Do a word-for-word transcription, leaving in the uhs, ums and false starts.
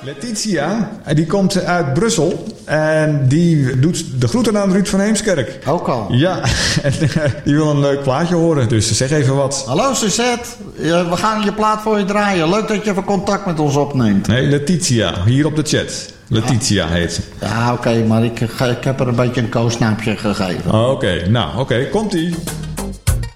Letitia, die komt uit Brussel en die doet de groeten aan Ruud van Heemskerk. Ook al? Ja, en die wil een leuk plaatje horen, dus zeg even wat. Hallo Suzette, we gaan je plaat voor je draaien. Leuk dat je even contact met ons opneemt. Nee, Letitia, hier op de chat. Letitia ja. heet ze. Ja, oké, okay, maar ik, ik heb er een beetje een koosnaapje gegeven. Oh, oké, okay. nou, oké, okay. Komt-ie.